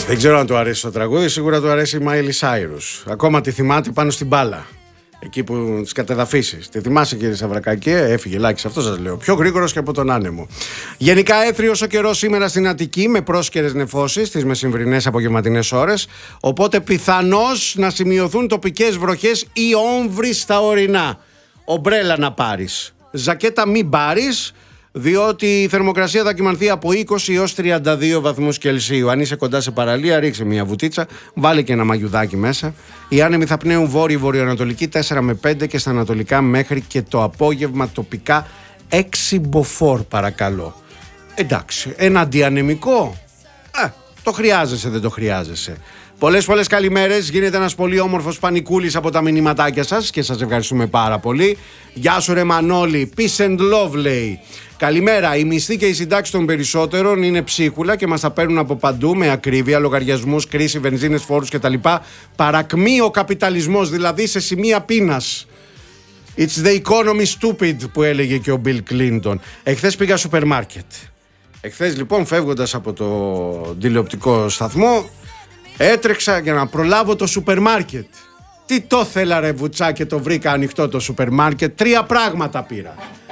Δεν ξέρω αν του αρέσει το τραγούδι, σίγουρα του αρέσει η Μάιλι Σάιρους. Ακόμα τη θυμάται πάνω στην μπάλα. Εκεί που τις κατεδαφίσεις. Τη θυμάσαι, κύριε Σαβρακάκη? Έφυγε Λάκης, αυτό σας λέω. Πιο γρήγορος και από τον άνεμο. Γενικά έθριος ο καιρός σήμερα στην Αττική, με πρόσκαιρες νεφώσεις στις μεσημβρινές απογευματινές ώρες. Οπότε πιθανώς να σημειωθούν τοπικές βροχές ή όμβροι στα ορεινά. Ομπρέλα να πάρεις. Ζακέτα μην πάρεις, διότι η θερμοκρασία θα κυμανθεί από 20 έως 32 βαθμούς Κελσίου. Αν είσαι κοντά σε παραλία, ρίξε μια βουτίτσα, βάλε και ένα μαγιουδάκι μέσα. Οι άνεμοι θα πνέουν βόρειο-βορειοανατολική 4 με 5 και στα ανατολικά μέχρι και το απόγευμα τοπικά 6 μποφόρ, παρακαλώ. Εντάξει, ένα αντιανεμικό, το χρειάζεσαι, δεν το χρειάζεσαι. Πολλές καλημέρες. Γίνεται ένας πολύ όμορφος πανικούλης από τα μηνυματάκια σας και σας ευχαριστούμε πάρα πολύ. Γεια σου ρε Μανώλη, peace and love λέει. Καλημέρα. Οι μισθοί και οι συντάξεις των περισσότερων είναι ψίχουλα και μας τα παίρνουν από παντού με ακρίβεια, λογαριασμούς, κρίση, βενζίνες, φόρους κτλ. Παρακμεί ο καπιταλισμός, δηλαδή σε σημεία πείνας. It's the economy stupid, που έλεγε και ο Bill Clinton. Εχθές πήγα σούπερ μάρκετ. Εχθές λοιπόν, φεύγοντας από το τηλεοπτικό σταθμό, έτρεξα για να προλάβω το σούπερ μάρκετ. Τι το θέλα ρε βουτσά, και το βρήκα ανοιχτό το σούπερ μάρκετ. 3 πράγματα πήρα.